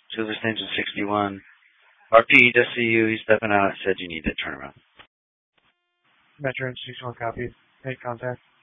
Silver Station 61. RP, just see you. He's stepping out. Said you need to turn around. Metro 61 copy. Make contact.